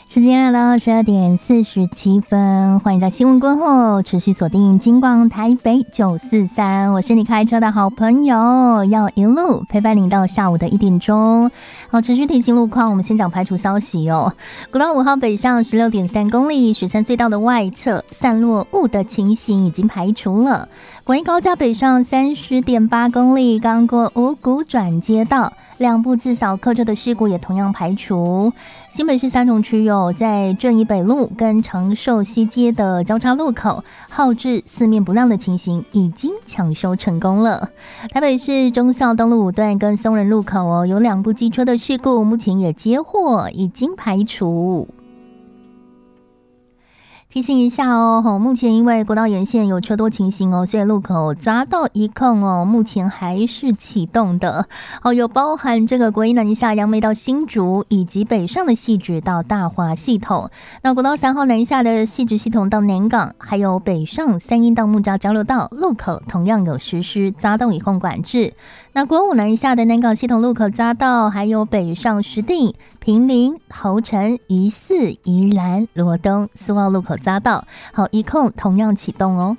时间来到12:47，欢迎在新闻过后持续锁定金广台北943，我是你开车的好朋友，要一路陪伴你到下午的1点钟。好，持续提醒路况，我们先讲排除消息哦。国道5号北上16.3公里，雪山隧道的外侧散落雾的情形已经排除了。广义高架北上30.8公里，刚过五股转接道，两部自小客车的事故也同样排除。新北市三重区在正义北路跟长寿西街的交叉路口，号志四面不让的情形已经抢修成功了。台北市忠孝东路5段跟松仁路口有两部机车的事故，目前也接获，已经排除。提醒一下目前因为国道沿线有车多情形所以路口匝道一控目前还是启动的。有包含这个国一南下杨梅到新竹，以及北上的汐止到大华系统。那国道3号南下的汐止系统到南港，还有北上三鶯到木栅交流道路口同样有实施匝道一控管制。那国5南下的南港系统路口匝道，还有北上石碇、坪林、头城、宜4、宜兰、罗东、苏澳路口匝道，一控同样启动哦。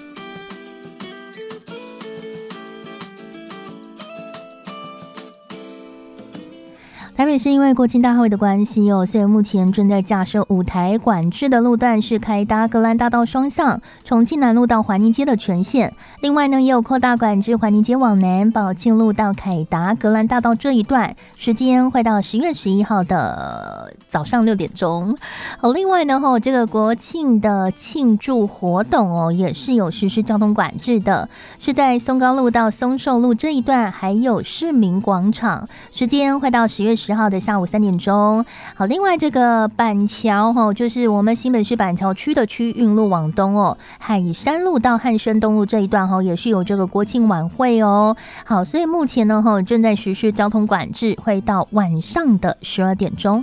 台北市因为国庆大会的关系所以目前正在架设舞台管制的路段是开搭格兰大道双向，重庆南路到环宁街的全线。另外呢，也有扩大管制环宁街往南，宝庆路到凯达格兰大道这一段，时间会到10月11号的早上6点钟。另外呢，这个国庆的庆祝活动也是有实施交通管制的，是在松高路到松寿路这一段，还有市民广场，时间会到10月10号的下午3点钟。好，另外这个板桥就是我们新北市板桥区的区运路往东海山路到汉生东路这一段也是有这个国庆晚会好，所以目前呢正在实施交通管制，会到晚上的12点钟。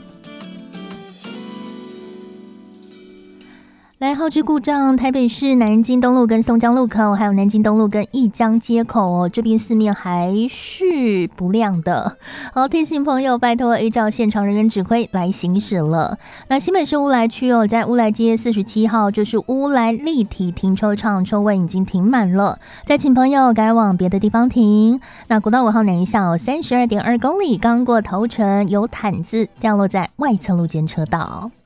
来，号志故障，台北市南京东路跟松江路口，还有南京东路跟义江街口这边四面还是不亮的。好，提醒朋友拜托依照现场人员指挥来行驶了。那新北市乌来区在乌来街47号，就是乌来立体停车场，车位已经停满了，再请朋友改往别的地方停。那国道5号南下32.2公里，刚过头城，有毯子掉落在外侧路肩车道。